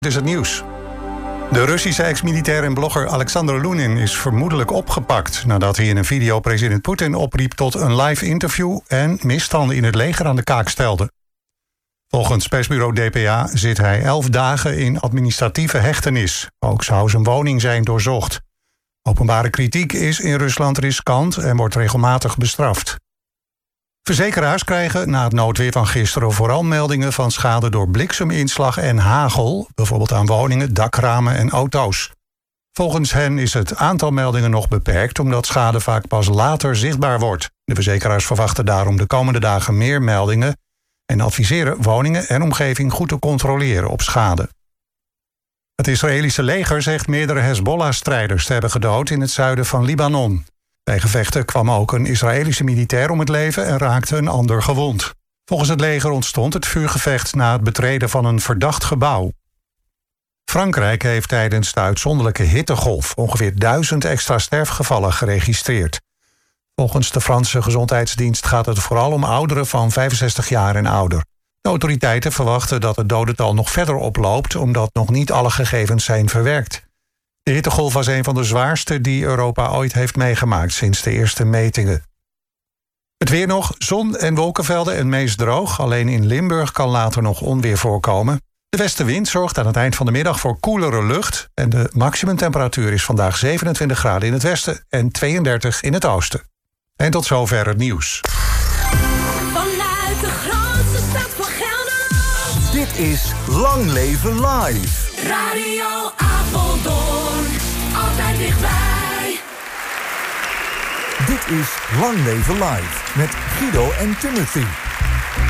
Dit is het nieuws. De Russische ex-militair en blogger Alexander Lunin is vermoedelijk opgepakt nadat hij in een video president Poetin opriep tot een live interview en misstanden in het leger aan de kaak stelde. Volgens persbureau dpa zit hij 11 dagen in administratieve hechtenis. Ook zou zijn woning zijn doorzocht. Openbare kritiek is in Rusland riskant en wordt regelmatig bestraft. Verzekeraars krijgen na het noodweer van gisteren vooral meldingen van schade door blikseminslag en hagel, bijvoorbeeld aan woningen, dakramen en auto's. Volgens hen is het aantal meldingen nog beperkt, omdat schade vaak pas later zichtbaar wordt. De verzekeraars verwachten daarom de komende dagen meer meldingen en adviseren woningen en omgeving goed te controleren op schade. Het Israëlische leger zegt meerdere Hezbollah-strijders te hebben gedood in het zuiden van Libanon. Bij gevechten kwam ook een Israëlische militair om het leven en raakte een ander gewond. Volgens het leger ontstond het vuurgevecht na het betreden van een verdacht gebouw. Frankrijk heeft tijdens de uitzonderlijke hittegolf ongeveer 1000 extra sterfgevallen geregistreerd. Volgens de Franse Gezondheidsdienst gaat het vooral om ouderen van 65 jaar en ouder. De autoriteiten verwachten dat het dodental nog verder oploopt, omdat nog niet alle gegevens zijn verwerkt. De hittegolf was een van de zwaarste die Europa ooit heeft meegemaakt sinds de eerste metingen. Het weer nog, zon en wolkenvelden en meest droog. Alleen in Limburg kan later nog onweer voorkomen. De westenwind zorgt aan het eind van de middag voor koelere lucht. En de maximumtemperatuur is vandaag 27 graden in het westen en 32 in het oosten. En tot zover het nieuws. Vanuit de grootste stad van Gelderland. Dit is Lang Leven Live. Radio Apeldoorn, altijd dichtbij. Dit is Lang Leven Live met Guido en Timothy.